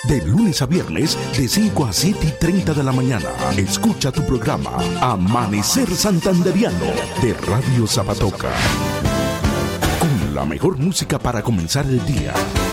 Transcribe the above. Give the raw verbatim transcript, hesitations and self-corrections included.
De lunes a viernes, de cinco a siete y treinta de la mañana. Escucha tu programa Amanecer Santanderiano de Radio Zapatoca. Con la mejor música para comenzar el día.